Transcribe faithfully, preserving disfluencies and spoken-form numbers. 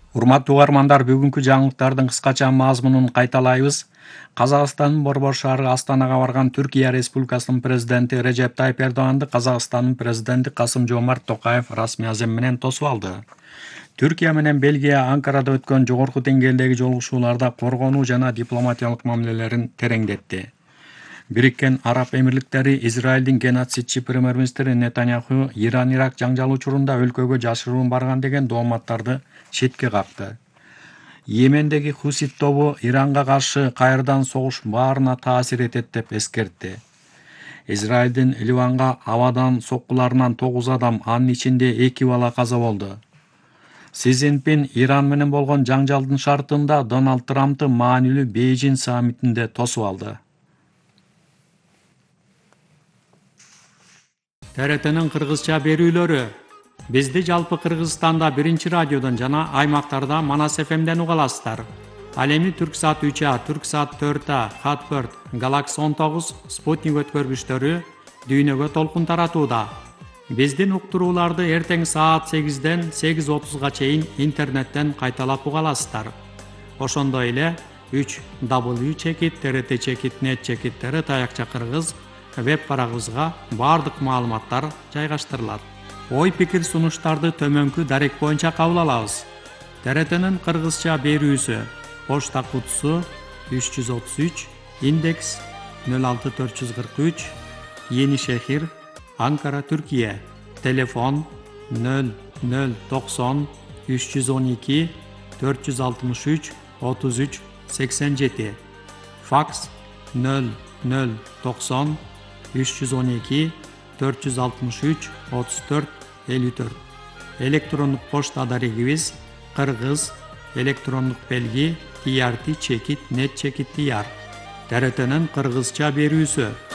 Урматтуу угармандар, бүгүнкү жаңылыктардын кыскача мазмунун кайталайбыз. Казакстандын Борбор шаары Астанага барган Түркия Республикасынын президенти Режеп Тайип Эрдоганды Казакстандын президенти Касым-Жомарт Токаев расмий азем менен тосуп алды. Түркия менен Бельгия Анкарада өткөн жогорку деңгээлдеги жолугушууларда коргонуу жана дипломатиялык мамилелерин тереңдетти. Бириккен Араб Эмирликтери Израилдин геноцидчи премьер-министри Нетаньяху Иран-Ирак жаңжал учурунда өлкөгө жашыруун барган деген дооматтарды четке какты. Йемендеги Хусит тобу Иранга каршы кайрадан согуш баарына таасир этет деп эскертти. Израилдин Ливанга абадан соккуларынан тогуз адам, анын ичинде эки бала каза болду. Си Цзиньпин Иран менен болгон жаңжалдын шартында Дональд Трампты маанилүү Бейжин саммитинде тосуп алды. Т Р Т'нин кыргызча берүүлөрү. Бизди жалпы Кыргызстанда биринчи радиодон жана аймактарда Манас эф эмден уга аласыздар. Ал эми Түрксат үч А, Түрксат төрт А, Хатберт, Галакс он тогуз, Спутник өткөргүчтөрү дүйнөгө толкун таратууда. Биздин уктурууларды эртең саат сегизден сегиз отузга чейин интернеттен кайталап уга аласыздар. Ошондой эле үч дабл ю чекит т р т чекит нет чекит т р таякча кыргыз веб барагыбызга баардык маалыматтар жайгаштырылат. Ой пикир сунуштарды төмөнкү дарек боюнча кабыл алабыз. Т Р Т'нин кыргызча берүүсү: почта кутусу үч жүз отуз үч, индекс нөл алты төрт жүз кырк үч, Енишехир, Анкара, Түркия. Телефон нөл нөл токсон үч жүз он эки төрт жүз алтымыш үч отуз үч сексен жети. Факс нөл нөл токсон үч жүз он эки төрт жүз алтымыш үч отуз төрт элүү төрт. Электрондук почта дарегибиз кыргыз электрондук белги ти ар ти чекит нет чекит ти ар. Т Р Т'нин кыргызча берүүсү.